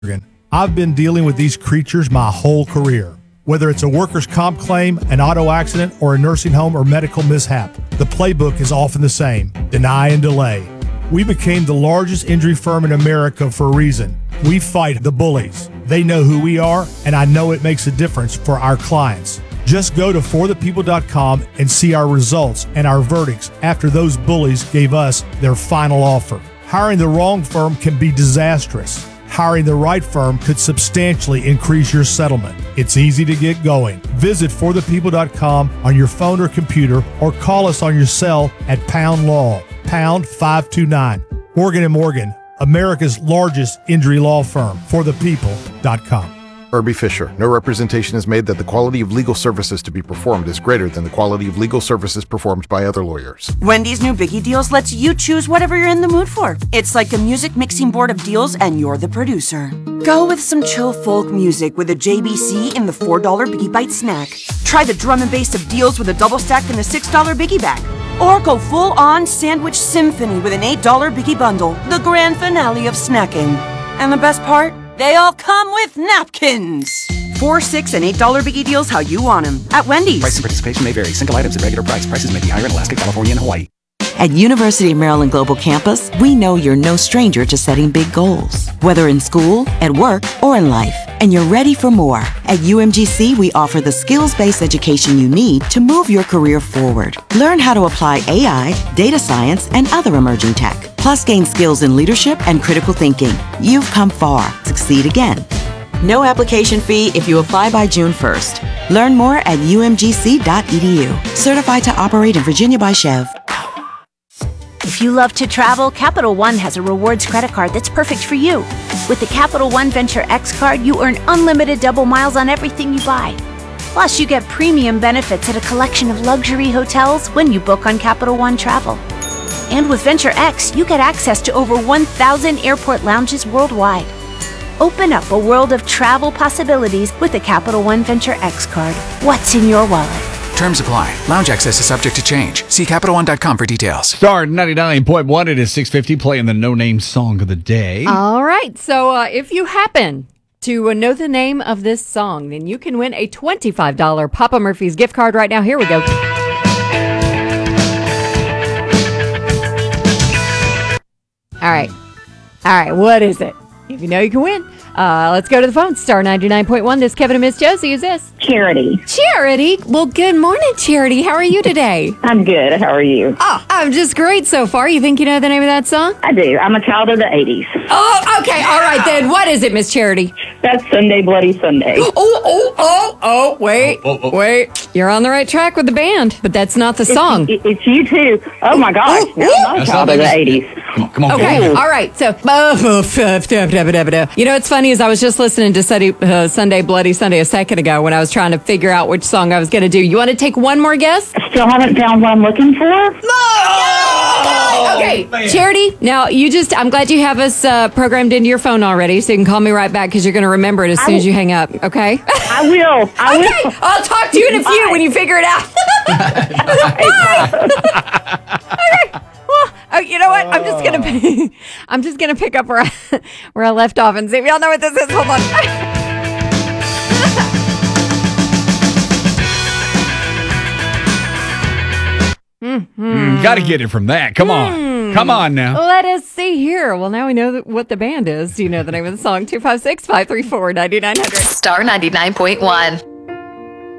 I've been dealing with these creatures my whole career. Whether it's a workers' comp claim, an auto accident, or a nursing home or medical mishap, the playbook is often the same: deny and delay. We became the largest injury firm in America for a reason. We fight the bullies. They know who we are, and I know it makes a difference for our clients. Just go to forthepeople.com and see our results and our verdicts after those bullies gave us their final offer. Hiring the wrong firm can be disastrous. Hiring the right firm could substantially increase your settlement. It's easy to get going. Visit forthepeople.com on your phone or computer, or call us on your cell at Pound Law, pound 529. Morgan & Morgan, America's largest injury law firm. forthepeople.com. Irby Fisher. No representation is made that the quality of legal services to be performed is greater than the quality of legal services performed by other lawyers. Wendy's new Biggie Deals lets you choose whatever you're in the mood for. It's like a music mixing board of deals, and you're the producer. Go with some chill folk music with a JBC in the $4 Biggie Bite snack. Try the drum and bass of deals with a double stack in the $6 Biggie bag. Or go full-on sandwich symphony with an $8 Biggie bundle, the grand finale of snacking. And the best part? They all come with napkins. $4, $6, and $8 Biggie Deals how you want them at Wendy's. Price and participation may vary. Single items at regular price. Prices may be higher in Alaska, California, and Hawaii. At University of Maryland Global Campus, we know you're no stranger to setting big goals, whether in school, at work, or in life, and you're ready for more. At UMGC, we offer the skills-based education you need to move your career forward. Learn how to apply AI, data science, and other emerging tech, plus gain skills in leadership and critical thinking. You've come far. Succeed again. No application fee if you apply by June 1st. Learn more at umgc.edu. Certified to operate in Virginia by Chev. If you love to travel, Capital One has a rewards credit card that's perfect for you. With the Capital One Venture X card, you earn unlimited double miles on everything you buy. Plus, you get premium benefits at a collection of luxury hotels when you book on Capital One Travel. And with Venture X, you get access to over 1,000 airport lounges worldwide. Open up a world of travel possibilities with the Capital One Venture X card. What's in your wallet? Terms apply. Lounge access is subject to change. See CapitalOne.com for details. Star 99.1, it is 6:50, playing the no-name song of the day. All right, so if you happen to know the name of this song, then you can win a $25 Papa Murphy's gift card right now. Here we go. All right, what is it? If you know, you can win. Let's go to the phone. Star 99.1. This is Kevin and Miss Josie. Who's this? Charity. Charity? Well, good morning, Charity. How are you today? I'm good. How are you? Oh, I'm just great so far. You think you know the name of that song? I do. I'm a child of the 80s. Oh, okay. All right, then. What is it, Miss Charity? That's Sunday Bloody Sunday. Wait. You're on the right track with the band, but that's not the song. It's you too. Oh, my gosh. I'm a child of the 80s. Come on. Okay, all right. So, you know what's funny is I was just listening to Sunday Bloody Sunday a second ago when I was trying to figure out which song I was going to do. You want to take one more guess? Still haven't found what I'm looking for? No! Okay, Charity, now I'm glad you have us programmed into your phone already, so you can call me right back because you're going to remember it as soon as you hang up, okay? I will. Okay, I'll talk to you in a few when you figure it out. Okay. Oh, you know what? I'm just gonna pick up where I left off and see if y'all know what this is. Hold on. Got to get it from that. Come on now. Let us see here. Well, now we know what the band is. Do you know the name of the song? 256-534-9900. Star 99.1.